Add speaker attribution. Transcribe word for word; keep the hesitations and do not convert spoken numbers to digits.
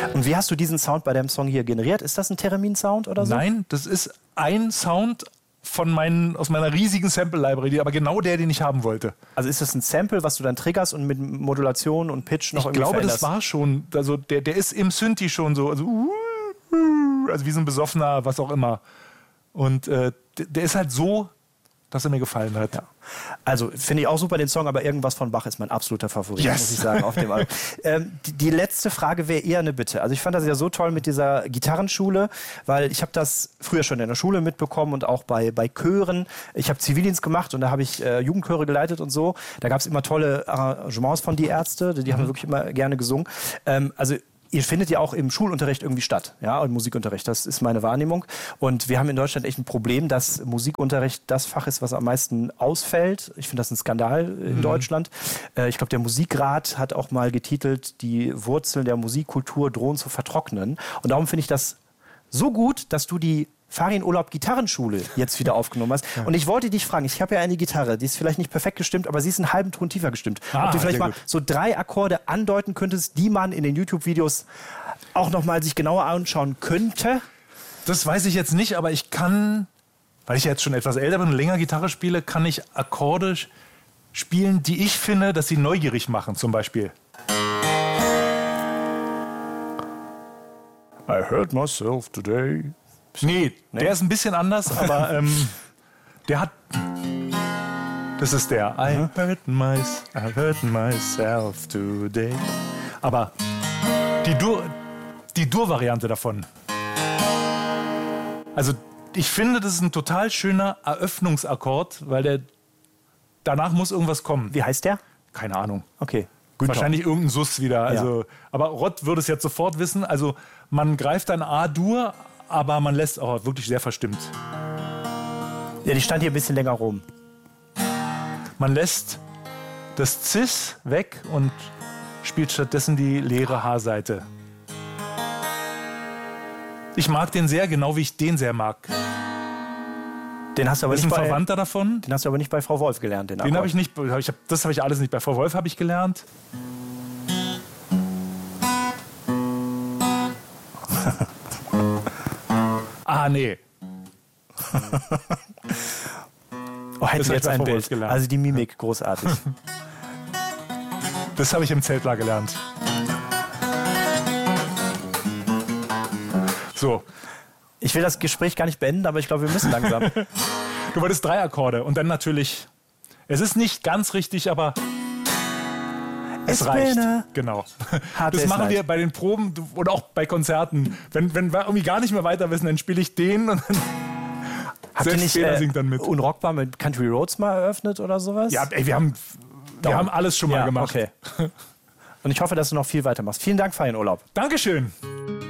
Speaker 1: Und wie hast du diesen Sound bei deinem Song hier generiert? Ist das ein Theremin-Sound oder so?
Speaker 2: Nein, das ist ein Sound von meinen, aus meiner riesigen Sample-Library, aber genau der, den ich haben wollte.
Speaker 1: Also ist das ein Sample, was du dann triggerst und mit Modulation und Pitch noch
Speaker 2: ich
Speaker 1: irgendwie
Speaker 2: glaube,
Speaker 1: veränderst?
Speaker 2: das war schon, also der, der ist im Synthi schon so, also, also wie so ein besoffener, was auch immer. Und äh, der, der ist halt so, dass er mir gefallen hat.
Speaker 1: Ja. Also finde ich auch super den Song, aber irgendwas von Bach ist mein absoluter Favorit,
Speaker 2: yes.
Speaker 1: muss ich sagen, auf dem Album. ähm, die, die letzte Frage wäre eher eine Bitte. Also ich fand das ja so toll mit dieser Gitarrenschule, weil ich habe das früher schon in der Schule mitbekommen und auch bei, bei Chören. Ich habe Zivildienst gemacht und da habe ich äh, Jugendchöre geleitet und so. Da gab es immer tolle Arrangements von Die Ärzte, die, die mhm. haben wirklich immer gerne gesungen. Ähm, also ihr findet ja auch im Schulunterricht irgendwie statt, ja, im Musikunterricht, das ist meine Wahrnehmung. Und wir haben in Deutschland echt ein Problem, dass Musikunterricht das Fach ist, was am meisten ausfällt. Ich finde das ein Skandal in mhm. Deutschland. Äh, ich glaube, der Musikrat hat auch mal getitelt, die Wurzeln der Musikkultur drohen zu vertrocknen. Und darum finde ich das so gut, dass du die Farin Urlaub Gitarrenschule jetzt wieder aufgenommen hast. Ja. Und ich wollte dich fragen, ich habe ja eine Gitarre, die ist vielleicht nicht perfekt gestimmt, aber sie ist einen halben Ton tiefer gestimmt.
Speaker 2: Ah,
Speaker 1: ob du vielleicht mal
Speaker 2: gut.
Speaker 1: so drei Akkorde andeuten könntest, die man in den YouTube-Videos auch noch mal sich genauer anschauen könnte?
Speaker 2: Das weiß ich jetzt nicht, aber ich kann, weil ich jetzt schon etwas älter bin und länger Gitarre spiele, kann ich Akkorde spielen, die ich finde, dass sie neugierig machen, zum Beispiel. I hurt myself today. Nee, nee, der ist ein bisschen anders, aber ähm, der hat... Das ist der I hurt, my, I hurt myself today. Aber die Dur, die Dur-Variante davon. Also ich finde, das ist ein total schöner Eröffnungsakkord, weil der danach muss irgendwas kommen.
Speaker 1: Wie heißt der?
Speaker 2: Keine Ahnung.
Speaker 1: Okay.
Speaker 2: Günther. Wahrscheinlich irgendein Sus wieder. Also,
Speaker 1: ja.
Speaker 2: Aber Rott würde es jetzt sofort wissen. Also man greift ein A-Dur, aber man lässt auch wirklich sehr verstimmt.
Speaker 1: Ja, die stand hier ein bisschen länger rum.
Speaker 2: Man lässt das Cis weg und spielt stattdessen die leere H-Seite. Ich mag den sehr, genau wie ich den sehr mag.
Speaker 1: Den hast du aber
Speaker 2: ist
Speaker 1: nicht
Speaker 2: ein
Speaker 1: bei,
Speaker 2: Verwandter davon.
Speaker 1: Den hast du aber nicht bei Frau Wolf gelernt. Den,
Speaker 2: den habe ich nicht. Ich hab, das habe ich alles nicht. Bei Frau Wolf habe ich gelernt. Ah, nee.
Speaker 1: Oh, hätten wir jetzt ein Bild. Gelernt. Also die Mimik, großartig.
Speaker 2: Das habe ich im Zeltler gelernt. So.
Speaker 1: Ich will das Gespräch gar nicht beenden, aber ich glaube, wir müssen langsam.
Speaker 2: Du wolltest drei Akkorde und dann natürlich... Es ist nicht ganz richtig, aber... Es reicht. Genau. Das machen wir bei den Proben oder auch bei Konzerten. Wenn, wenn wir irgendwie gar nicht mehr weiter wissen, dann spiele ich den und dann...
Speaker 1: Habt ihr nicht äh, singt dann mit. Unrockbar mit Country Roads mal eröffnet oder sowas?
Speaker 2: Ja, ey, wir haben, wir haben alles schon mal
Speaker 1: ja,
Speaker 2: gemacht.
Speaker 1: Okay. Und ich hoffe, dass du noch viel weitermachst. Vielen Dank, Farin Urlaub.
Speaker 2: Dankeschön.